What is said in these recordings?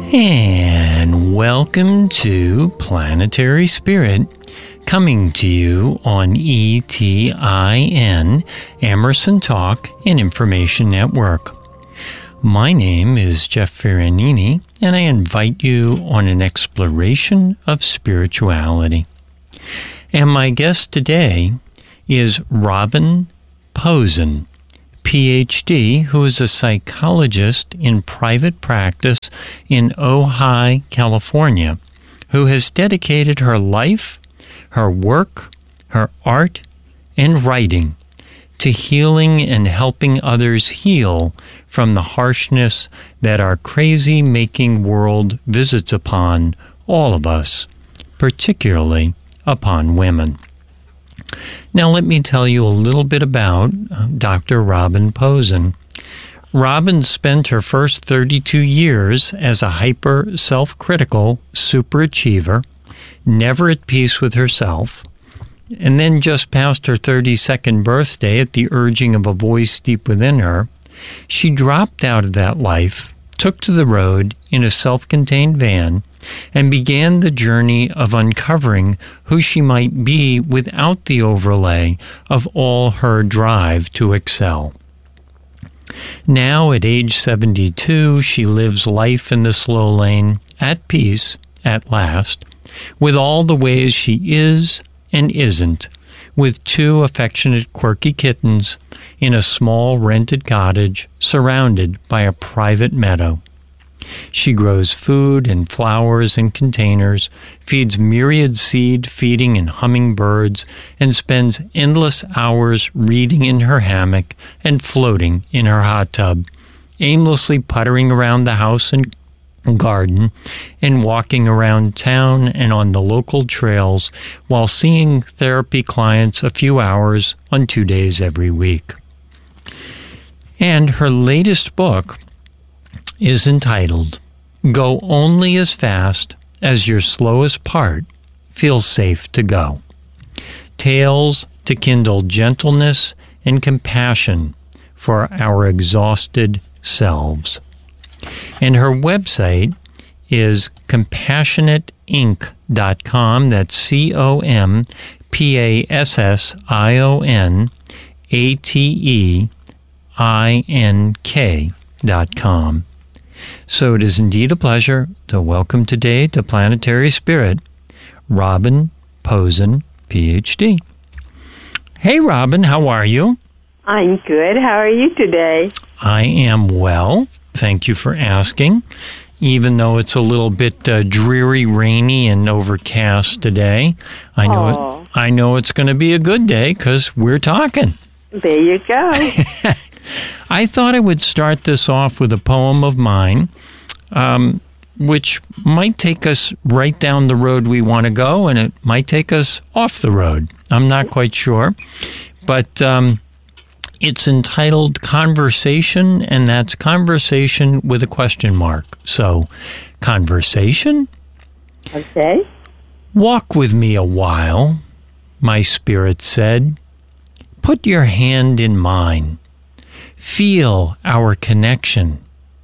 And welcome to Planetary Spirit, coming to you on ETIN, Emerson Talk and Information Network. My name is Jeff Ferranini, and I invite you on an exploration of spirituality. And my guest today is Robin Posen, Ph.D., who is a psychologist in private practice in Ojai, California, who has dedicated her life, her work, her art, and writing to healing and helping others heal from the harshness that our crazy-making world visits upon all of us, particularly upon women. Now let me tell you a little bit about Dr. Robin Posen. Robin spent her first 32 years as a hyper self-critical superachiever, never at peace with herself, and then just past her 32nd birthday at the urging of a voice deep within her, she dropped out of that life, took to the road in a self-contained van, and began the journey of uncovering who she might be without the overlay of all her drive to excel. Now, at age 72, she lives life in the slow lane, at peace, at last, with all the ways she is and isn't, with two affectionate, quirky kittens in a small rented cottage surrounded by a private meadow. She grows food and flowers in containers, feeds myriad seed-feeding and hummingbirds, and spends endless hours reading in her hammock and floating in her hot tub, aimlessly puttering around the house and garden, and walking around town and on the local trails while seeing therapy clients a few hours on 2 days every week. And her latest book is entitled, Go Only as Fast as Your Slowest Part Feels Safe to Go. Tales to kindle gentleness and compassion for our exhausted selves. And her website is compassionateinc.com. That's CompassionateInc.com. So it is indeed a pleasure to welcome today to Planetary Spirit, Robin Posen, Ph.D. Hey, Robin, how are you? I'm good. How are you today? I am well. Thank you for asking. Even though it's a little bit dreary, rainy, and overcast today, I know it's going to be a good day because we're talking. There you go. I thought I would start this off with a poem of mine, which might take us right down the road we want to go, and it might take us off the road. I'm not quite sure. But it's entitled Conversation, and that's conversation with a question mark. So, conversation? Okay. Walk with me a while, my spirit said. Put your hand in mine. Feel our connection.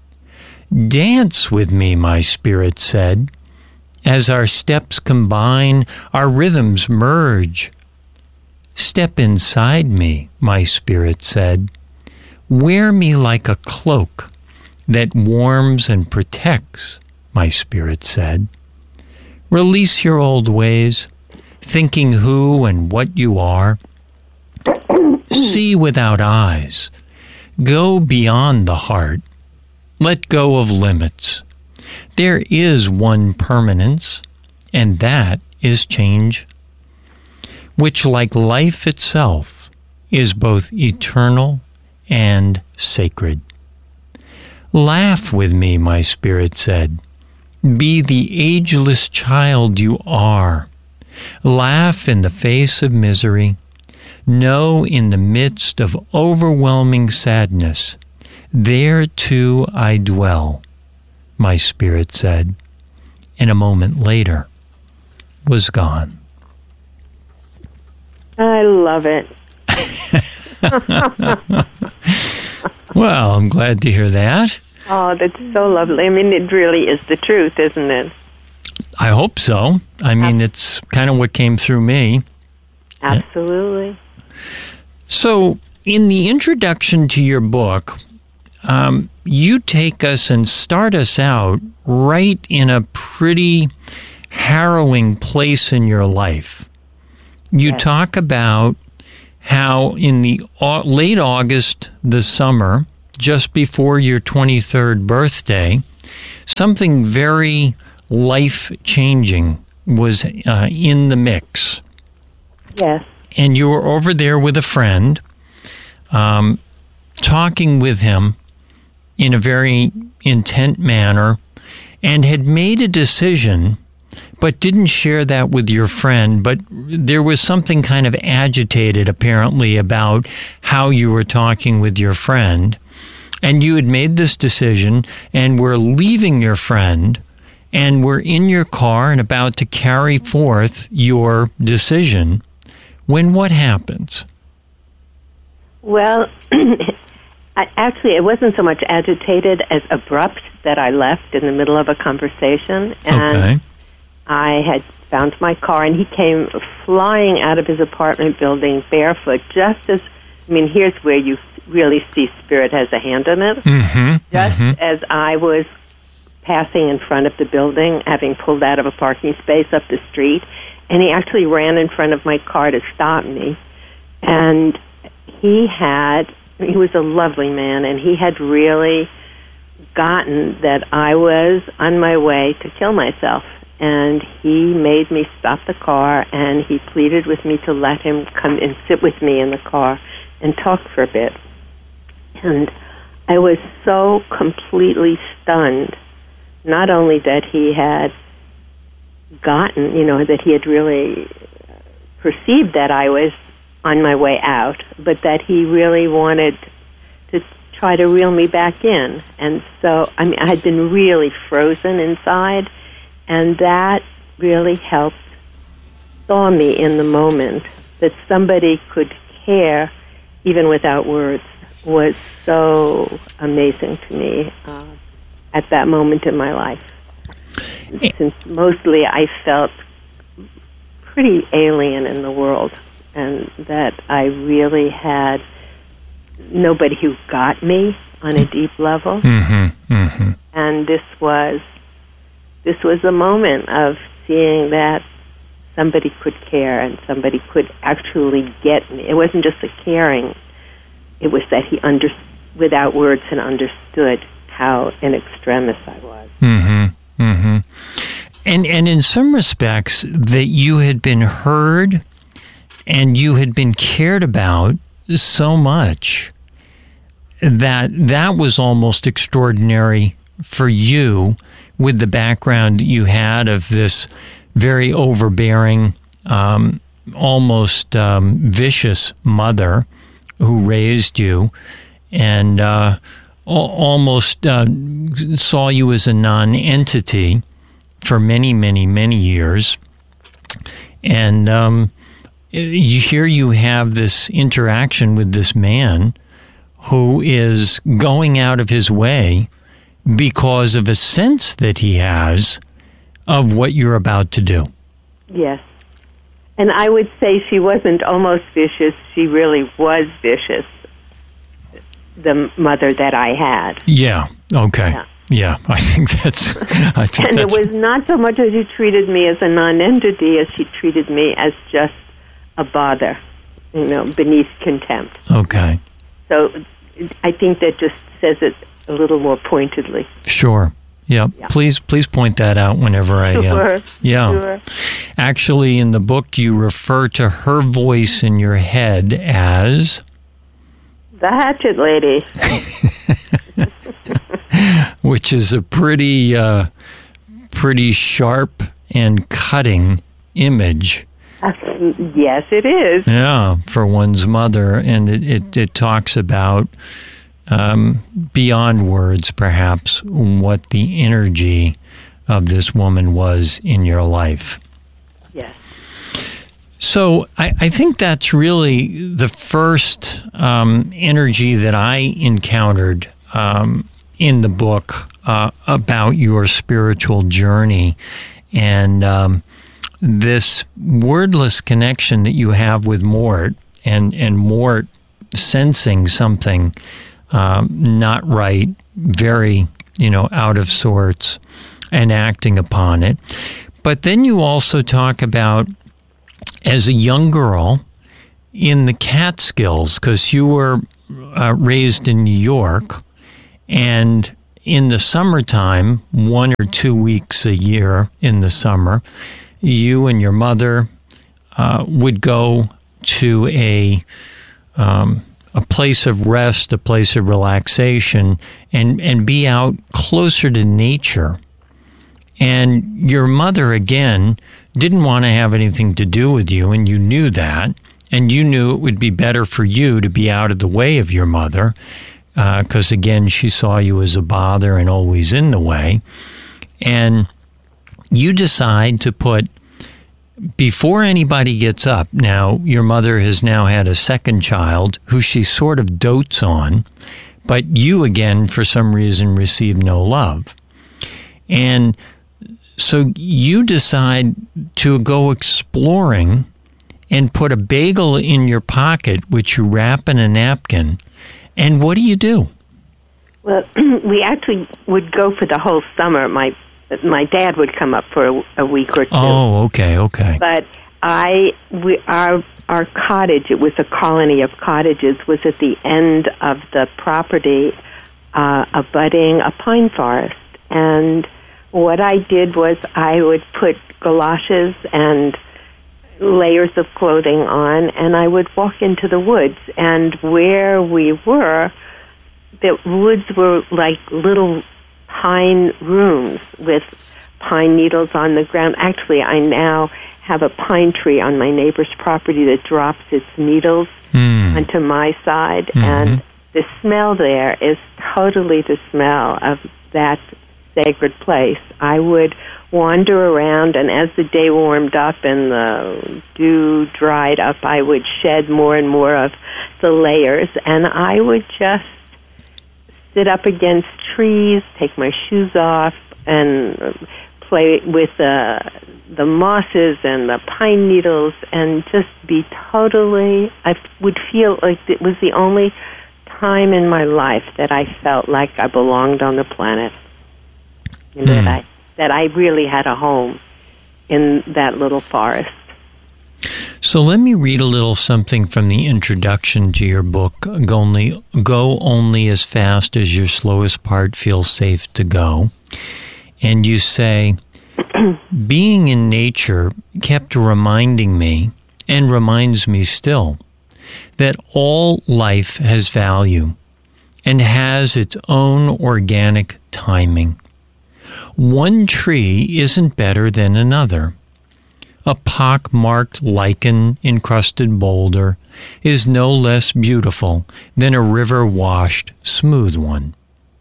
Dance with me, my spirit said. As our steps combine, our rhythms merge. Step inside me, my spirit said. Wear me like a cloak that warms and protects, my spirit said. Release your old ways, thinking who and what you are. See without eyes. Go beyond the heart. Let go of limits. There is one permanence, and that is change, which, like life itself, is both eternal and sacred. Laugh with me, my spirit said. Be the ageless child you are. Laugh in the face of misery. Know in the midst of overwhelming sadness, there too I dwell, my spirit said, and a moment later was gone. I love it. Well, I'm glad to hear that. Oh, that's so lovely. I mean, it really is the truth, isn't it? I hope so. I mean, it's kind of what came through me. Absolutely. So, in the introduction to your book, you take us and start us out right in a pretty harrowing place in your life. You talk about how in the late August, the summer, just before your 23rd birthday, something very life-changing was in the mix. Yes. And you were over there with a friend, talking with him in a very intent manner, and had made a decision, but didn't share that with your friend. But there was something kind of agitated, apparently, about how you were talking with your friend. And you had made this decision, and were leaving your friend, and were in your car and about to carry forth your decision, when what happens? Well, actually, it wasn't so much agitated as abrupt that I left in the middle of a conversation. And I had found my car, and he came flying out of his apartment building barefoot, just as, I mean, here's where you really see Spirit has a hand in it. Just as I was passing in front of the building, having pulled out of a parking space up the street, and he actually ran in front of my car to stop me. And he was a lovely man, and he had really gotten that I was on my way to kill myself. And he made me stop the car, and he pleaded with me to let him come and sit with me in the car and talk for a bit. And I was so completely stunned, not only that he had gotten, that he had really perceived that I was on my way out, but that he really wanted to try to reel me back in. And so, I mean, I had been really frozen inside, and that really helped thaw me in the moment. That somebody could care, even without words, was so amazing to me at that moment in my life. Since mostly I felt pretty alien in the world, and that I really had nobody who got me on a deep level. And this was a moment of seeing that somebody could care and somebody could actually get me. It wasn't just a caring. It was that he without words, and understood how in extremis I was. And in some respects, that you had been heard and you had been cared about so much that was almost extraordinary for you, with the background you had of this very overbearing, almost vicious mother who raised you and almost saw you as a non-entity for many, many, many years. And you have this interaction with this man who is going out of his way because of a sense that he has of what you're about to do. Yes. And I would say she wasn't almost vicious. She really was vicious, the mother that I had. Yeah. Okay. Yeah. I think that's... And it was not so much as she treated me as a non-entity as she treated me as just a bother, beneath contempt. Okay. So I think that just says it a little more pointedly. Sure. Yeah. Please point that out whenever I... Sure. Sure. Actually, in the book, you refer to her voice in your head as... The Hatchet Lady. Which is a pretty sharp and cutting image. Yes, it is. Yeah, for one's mother. And it talks about, beyond words, perhaps, what the energy of this woman was in your life. Yes. So I think that's really the first energy that I encountered in the book about your spiritual journey and this wordless connection that you have with Mort, and Mort sensing something not right, very, out of sorts, and acting upon it. But then you also talk about, as a young girl in the Catskills, because you were raised in New York, and in the summertime, 1 or 2 weeks a year in the summer, you and your mother would go to a place of rest, a place of relaxation, and be out closer to nature. And your mother, again, didn't want to have anything to do with you, and you knew that. And you knew it would be better for you to be out of the way of your mother, because, again, she saw you as a bother and always in the way. And you decide to put, before anybody gets up, now your mother has now had a second child who she sort of dotes on, but you, again, for some reason, receive no love. And so you decide to go exploring and put a bagel in your pocket, which you wrap in a napkin. And what do? Well, we actually would go for the whole summer. My dad would come up for a week or two. Oh, okay. But our cottage, it was a colony of cottages, was at the end of the property, abutting a pine forest. And what I did was I would put galoshes and layers of clothing on, and I would walk into the woods. And where we were, the woods were like little pine rooms with pine needles on the ground. Actually, I now have a pine tree on my neighbor's property that drops its needles onto my side, and the smell there is totally the smell of that sacred place. I would wander around, and as the day warmed up and the dew dried up, I would shed more and more of the layers, and I would just sit up against trees, take my shoes off, and play with the mosses and the pine needles, and just be totally, I would feel like it was the only time in my life that I felt like I belonged on the planet. And that I really had a home in that little forest. So let me read a little something from the introduction to your book, Go Only as Fast as Your Slowest Part Feels Safe to Go. And you say, being in nature kept reminding me, and reminds me still, that all life has value and has its own organic timing. One tree isn't better than another. A pock-marked lichen-encrusted boulder is no less beautiful than a river-washed, smooth one.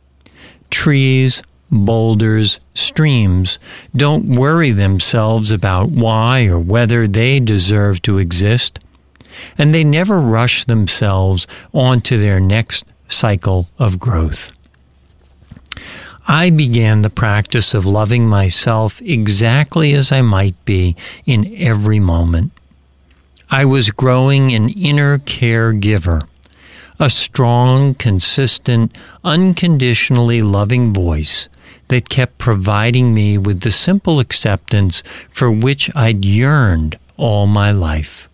Trees, boulders, streams don't worry themselves about why or whether they deserve to exist, and they never rush themselves onto their next cycle of growth. I began the practice of loving myself exactly as I might be in every moment. I was growing an inner caregiver, a strong, consistent, unconditionally loving voice that kept providing me with the simple acceptance for which I'd yearned all my life.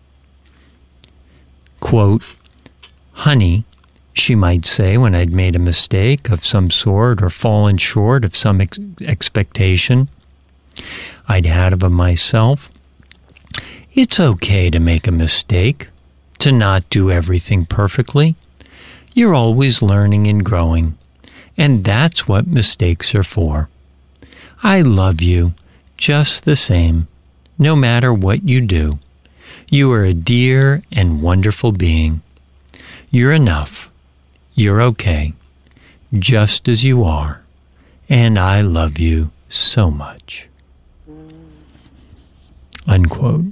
Quote, honey, she might say when I'd made a mistake of some sort or fallen short of some expectation I'd had of myself. It's okay to make a mistake, to not do everything perfectly. You're always learning and growing, and that's what mistakes are for. I love you just the same, no matter what you do. You are a dear and wonderful being. You're enough. You're okay, just as you are, and I love you so much. Unquote.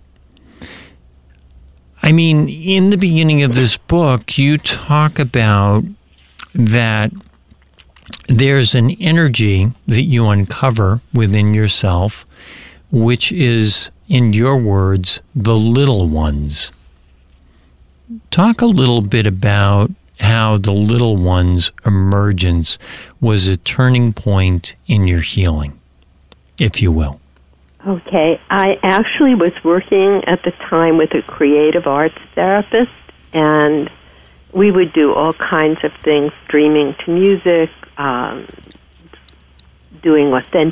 I mean, in the beginning of this book, you talk about that there's an energy that you uncover within yourself, which is, in your words, the little ones. Talk a little bit about how the little ones' emergence was a turning point in your healing, if you will. Okay. I actually was working at the time with a creative arts therapist, and we would do all kinds of things, streaming to music, doing authentic